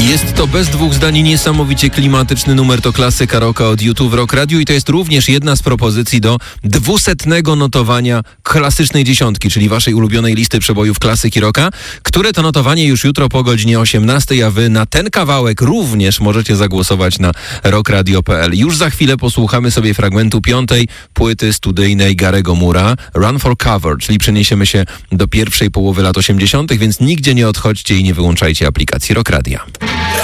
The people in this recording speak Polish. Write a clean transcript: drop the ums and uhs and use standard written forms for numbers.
Jest to bez dwóch zdań niesamowicie klimatyczny numer, to klasyka rocka od YouTube w Rock Radio i to jest również jedna z propozycji do 200. notowania klasycznej dziesiątki, czyli waszej ulubionej listy przebojów klasyki rocka, które to notowanie już jutro po godzinie 18, a wy na ten kawałek również możecie zagłosować na rockradio.pl. Już za chwilę posłuchamy sobie fragmentu 5. płyty studyjnej Garego Moore'a, Run for Cover, czyli przeniesiemy się do pierwszej połowy lat 80., więc nigdzie nie odchodźcie i nie wyłączajcie aplikacji Rock Radia.